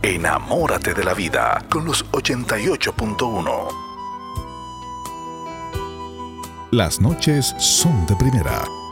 Enamórate de la vida con los 88.1. Las noches son de primera.